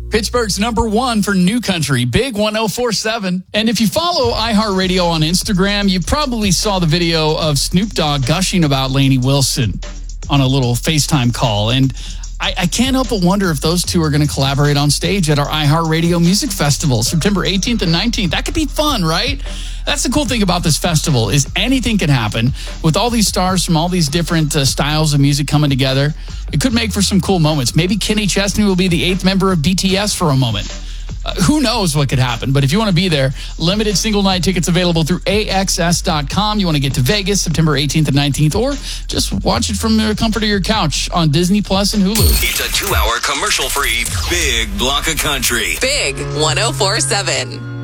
Pittsburgh's number one for new country, Big 104.7. And if you follow iHeartRadio on Instagram, you probably saw the video of Snoop Dogg gushing about Lainey Wilson on a little FaceTime call. And I can't help but wonder if those two are going to collaborate on stage at our iHeartRadio Music Festival, September 18th and 19th. That could be fun, right? That's the cool thing about this festival is anything can happen. With all these stars from all these different styles of music coming together, it could make for some cool moments. Maybe Kenny Chesney will be the 8th member of BTS for a moment. Who knows what could happen? But if you want to be there, limited single night tickets available through AXS.com. You want to get to Vegas September 18th and 19th, or just watch it from the comfort of your couch on Disney Plus and Hulu. It's a 2-hour commercial-free Big Block of Country. Big 104.7.